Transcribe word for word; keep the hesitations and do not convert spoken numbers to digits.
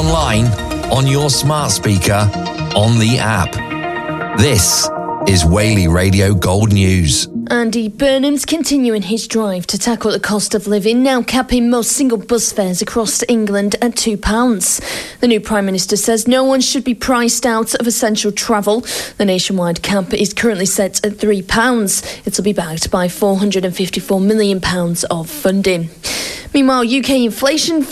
online, on your smart speaker, on the app. This is Whaley Radio Gold News. Andy Burnham's continuing his drive to tackle the cost of living, now capping most single bus fares across England at two pounds. The new Prime Minister says no one should be priced out of essential travel. The nationwide cap is currently set at three pounds. It'll be backed by four hundred fifty-four million pounds of funding. Meanwhile, U K inflation